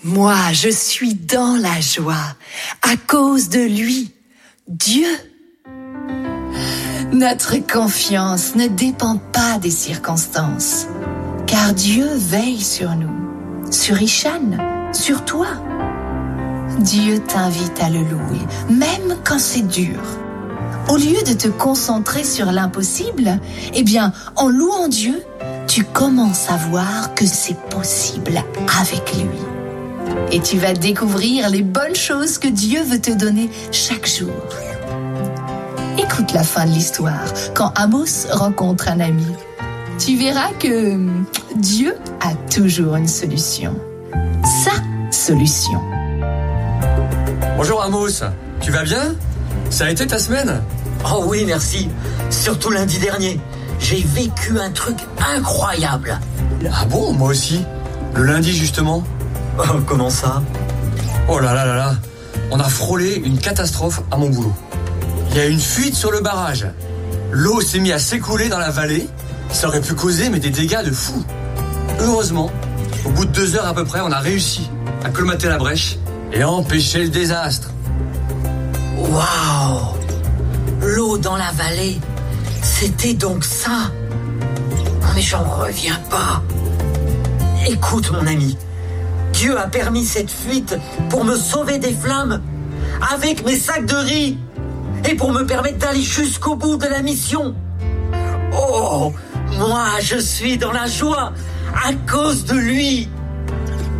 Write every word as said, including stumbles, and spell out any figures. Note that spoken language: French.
Moi, je suis dans la joie, à cause de lui, Dieu. Notre confiance ne dépend pas des circonstances, car Dieu veille sur nous, sur Ishan, sur toi. Dieu t'invite à le louer, même quand c'est dur. Au lieu de te concentrer sur l'impossible, eh bien, en louant Dieu, tu commences à voir que c'est possible avec lui. Et tu vas découvrir les bonnes choses que Dieu veut te donner chaque jour. Écoute la fin de l'histoire, quand Amos rencontre un ami. Tu verras que Dieu a toujours une solution. Sa solution. Bonjour Amos, tu vas bien? Ça a été ta semaine? Oh oui, merci. Surtout lundi dernier. J'ai vécu un truc incroyable. Ah bon, moi aussi. Le lundi justement. Oh, comment ça? Oh là là là là. On a frôlé une catastrophe à mon boulot. Il y a une fuite sur le barrage. L'eau s'est mise à s'écouler dans la vallée. Ça aurait pu causer mais des dégâts de fou. Heureusement, au bout de deux heures à peu près, on a réussi à colmater la brèche et à empêcher le désastre. Waouh! L'eau dans la vallée, c'était donc ça? Non mais j'en reviens pas. Écoute mon ami, Dieu a permis cette fuite pour me sauver des flammes avec mes sacs de riz et pour me permettre d'aller jusqu'au bout de la mission. Oh, moi je suis dans la joie à cause de lui.